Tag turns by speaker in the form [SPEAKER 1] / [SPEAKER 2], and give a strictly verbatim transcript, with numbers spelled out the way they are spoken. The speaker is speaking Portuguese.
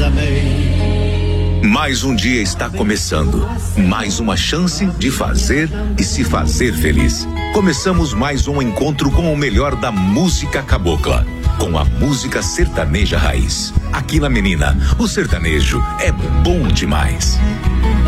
[SPEAKER 1] amei.
[SPEAKER 2] Mais um dia está começando. Mais uma chance de fazer e se fazer feliz. Começamos mais um encontro com o melhor da música cabocla. Com a música sertaneja raiz. Aqui na Menina, o sertanejo é bom demais.